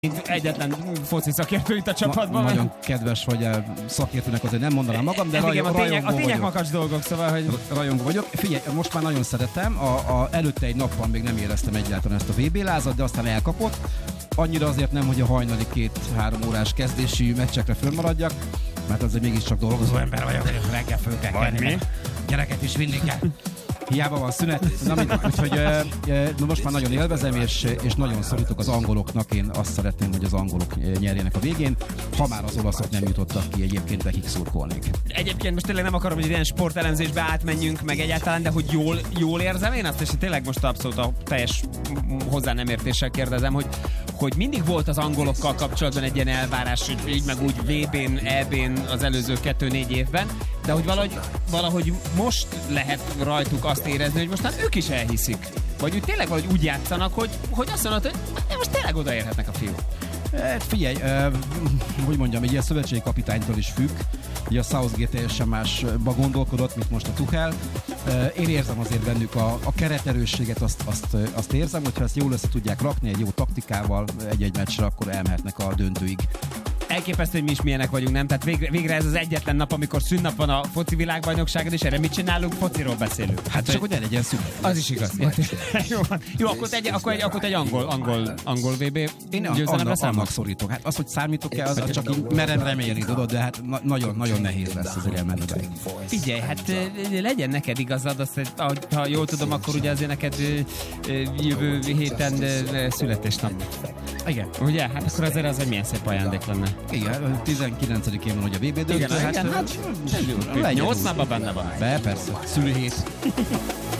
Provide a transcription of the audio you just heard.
Mint egyetlen foci szakértő itt a csapatban. Nagyon kedves vagy, szakértőnek azért nem mondanám magam, de a tények makacs dolgok, szóval, hogy... Rajongó vagyok. Figyelj, most már nagyon szeretem. Előtte egy nappal még nem éreztem egyáltalán ezt a VB lázat, de aztán elkapott. Annyira azért nem, hogy a hajnali 2-3 órás kezdési meccsekre fönnmaradjak, mert azért mégiscsak dolgozó ember vagyok, hogy reggel föl kell kelni. Gyereket is vinni kell. Hiába van szünet. Úgyhogy most már nagyon élvezem, és nagyon szorítok az angoloknak. Én azt szeretném, hogy az angolok nyerjenek a végén. Ha már az olaszok nem jutottak ki, egyébként nekik szurkolnék. Egyébként most tényleg nem akarom, hogy ilyen sportelemzésbe átmenjünk meg egyáltalán, de hogy jól érzem én azt, és tényleg most abszolút a teljes hozzá nem értéssel kérdezem, hogy mindig volt az angolokkal kapcsolatban egy ilyen elvárás, hogy így meg úgy VB-n, EB-n az előző 2-4 évben, de hogy valahogy most lehet rajtuk azt érezni, hogy most ők is elhiszik. Vagy úgy tényleg úgy játszanak, hogy azt mondod, hogy most tényleg odaérhetnek a fiúk. Figyelj, hogy mondjam, egy ilyen szövetségi kapitánytól is függ. Ugye a Southgate teljesen másba gondolkodott, mint most a Tuchel. Én érzem azért bennük a kereterősséget, azt érzem, hogyha ezt jól össze tudják rakni egy jó taktikával egy-egy meccsre, akkor elmehetnek a döntőig. Elképesztő, hogy mi is milyenek vagyunk, nem? Tehát végre ez az egyetlen nap, amikor szünnap van a foci világbajnokságon, és erre mit csinálunk? Fociról beszélünk. Hát csak hogy ne legyen szünet. Az is igaz. Jó, akkor egy angol VB. Én annak szorítok. Hát az, hogy számítok-e, az csak így merem remélni, tudod, de hát nagyon nehéz lesz az elmenni. Figyelj, hát legyen neked igazad, azt, ha jól tudom, akkor ugye azért neked jövő héten születésnap. Igen. Ugye? Hát akkor azért az egy milyen szép ajándék lenne. Igen, 19-én van, hogy a VB döntő. Igen, hát 8 napban benne van. Persze. Szülőhét.